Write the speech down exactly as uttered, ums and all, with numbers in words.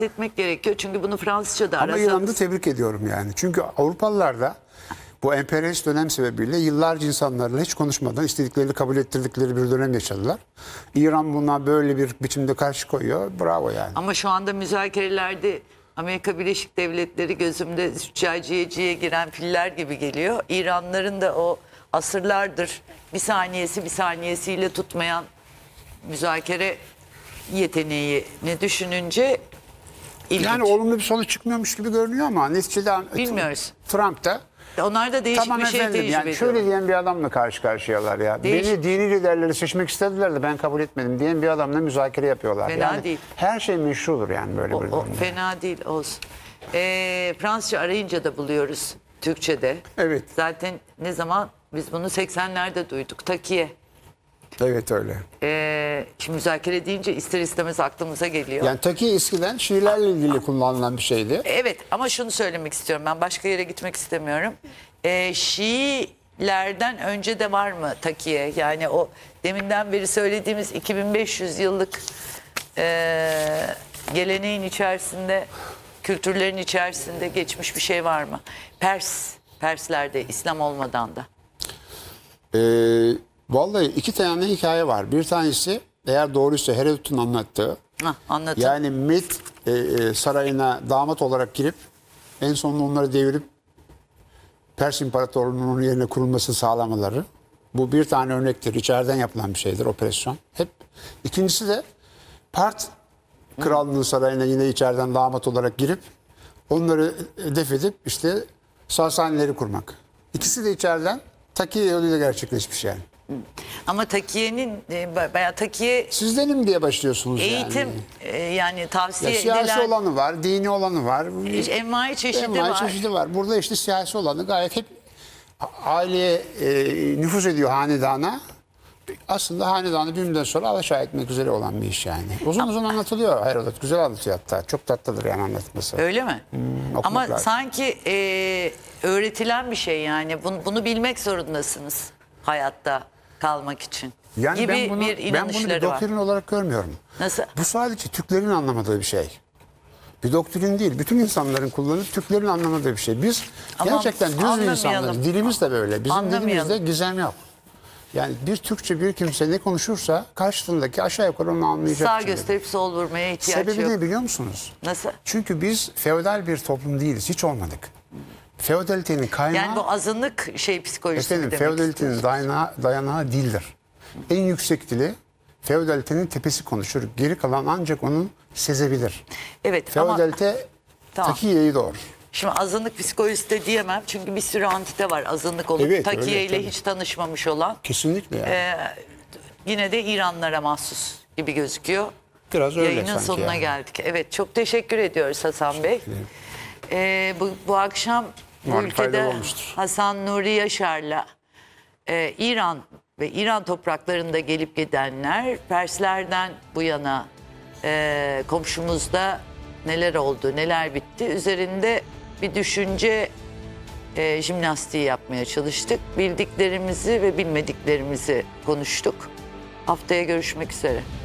etmek gerekiyor. Çünkü bunu Fransızca'da Ama arasanız... İran'da tebrik ediyorum yani. Çünkü Avrupalılar da bu emperyalist dönem sebebiyle yıllarca insanlarla hiç konuşmadan istediklerini kabul ettirdikleri bir dönem yaşadılar. İran buna böyle bir biçimde karşı koyuyor. Bravo yani. Ama şu anda müzakerelerde Amerika Birleşik Devletleri gözümde züccaciyeciye giren filler gibi geliyor. İranlıların da o asırlardır bir saniyesi bir saniyesiyle tutmayan müzakere yeteneğini düşününce ilginç. Yani olumlu bir sonuç çıkmıyormuş gibi görünüyor ama neticede Bilmiyoruz. Trump da Onlar da değişik tamam bir şey efendim tecrübe yani ediyor. şöyle diyen bir adamla karşı karşıyalar ya. Değişik. Beni dini liderleri seçmek istediler de ben kabul etmedim diyen bir adamla müzakere yapıyorlar. Fena yani değil. Her şey meşrudur yani böyle O, bir o durumda. fena değil olsun. Ee, Fransızca arayınca da buluyoruz Türkçe'de. Evet. Zaten ne zaman biz bunu seksenlerde duyduk. Takiye. Evet öyle. Ee, şimdi müzakere deyince ister istemez aklımıza geliyor. Yani taki eskiden Şiilerle ilgili kullanılan bir şeydi. Evet ama şunu söylemek istiyorum. Ben başka yere gitmek istemiyorum. Ee, Şiilerden önce de var mı takiye? Yani o deminden beri söylediğimiz iki bin beş yüz yıllık e, geleneğin içerisinde, kültürlerin içerisinde geçmiş bir şey var mı? Pers, Perslerde İslam olmadan da. Ee, vallahi iki tane hikaye var. Bir tanesi eğer doğruysa Herodot'un anlattığı. Hah, anlatın. Yani Med e, e, sarayına damat olarak girip en sonunda onları devirip Pers İmparatorluğu'nun onun yerine kurulmasını sağlamaları. Bu bir tane örnektir. İçeriden yapılan bir şeydir operasyon. Hep. İkincisi de Part Krallığı'nın sarayına yine içeriden damat olarak girip onları def edip işte Sasanileri kurmak. İkisi de içeriden takiye yoluyla gerçekleşmiş yani. Ama takiyenin e, bayağı takiye Sizdenim diye başlıyorsunuz eğitim yani. e, yani tavsiye Ya siyasi edilen olanı var, dini olanı var. envai çeşidi Envai var. çeşidi var. Burada işte siyasi olanı gayet hep aileye e, nüfuz ediyor hanedana. Aslında hanedanı bir müddet sonra alaşağı etmek üzere olan bir iş yani. Uzun uzun anlatılıyor Herodot. Güzel anlatıyor hatta. Çok tatlıdır yani anlatması. Öyle mi? okumak Ama lazım. sanki e, öğretilen bir şey yani. Bunu, bunu bilmek zorundasınız hayatta kalmak için. Yani gibi ben bunu, bir ben bunu bir inanışları var. doktrin olarak görmüyorum. Nasıl? Bu sadece Türklerin anlamadığı bir şey. Bir doktrin değil. Bütün insanların kullanıp Türklerin anlamadığı bir şey. Biz Ama gerçekten düz bir anlamayalım. insanlarız. Dilimiz de böyle. Bizim Anlamayalım. dilimizde gizem yok. Yani bir Türkçe bir kimse ne konuşursa karşısındaki aşağı yukarı onu anlayacak. Sağ biçimde. gösterip sol vurmaya ihtiyaç Sebebi yok. ne biliyor musunuz? Nasıl? Çünkü biz feodal bir toplum değiliz. Hiç olmadık. Feodalitenin kaynağı... Yani bu azınlık şey psikolojisi Efendim demek feodalitenin istiyorsun. dayanağı, dayanağı dildir. En yüksek dili feodalitenin tepesi konuşur. Geri kalan ancak onun sezebilir. Evet ama Feodalite Tamam. takiyeyi doğurur. şimdi azınlık psikolojisi de diyemem. Çünkü bir sürü antite var azınlık olup Evet, takiye öyle, ile tabii. hiç tanışmamış olan. Kesinlikle yani. Ee, yine de İranlara mahsus gibi gözüküyor. Biraz öyle Yayının sanki sonuna yani. geldik. Evet çok teşekkür ediyoruz Hasan Bey. Ee, bu, bu akşam bu Umarım ülkede faydalı olmuştur. Hasan Nuri Yaşar'la e, İran ve İran topraklarında gelip gidenler Perslerden bu yana e, komşumuzda neler oldu, neler bitti üzerinde bir düşünce e, jimnastiği yapmaya çalıştık. Bildiklerimizi ve bilmediklerimizi konuştuk. Haftaya görüşmek üzere.